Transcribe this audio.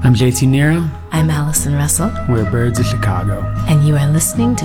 I'm JT Nero. I'm Allison Russell. We're Birds of Chicago. And you are listening to